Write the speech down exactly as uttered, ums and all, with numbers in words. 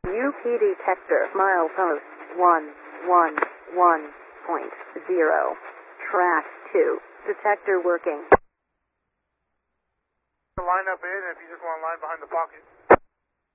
U P detector milepost one one one point zero. Track two. Detector working. Line up in if you just want to line behind the pocket.